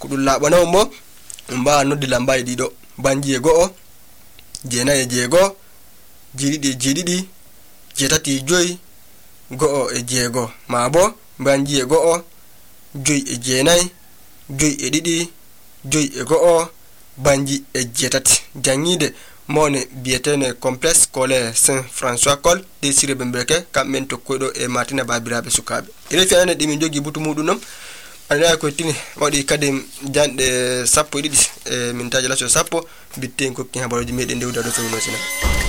ko dum labana mo mba noddi lamba e dido banji e go'o jeenay e jeego jiididi e jiididi jeetati e joyi go'o e jeego maabo banji e go'o joyi e jeenay joyi e didi joyi e go'o banji e jeetati jangide mone bietene complexe scolaire Saint François Col Désiré Bembeke kamben to kodo e Martina Babirabe sukabe ire fi ane dimi jogi butu mudum nom ana ko tini wadi kadem jande sappo didi min taji laso sappo bitten ko kin habaruji meden dewda do feewno sina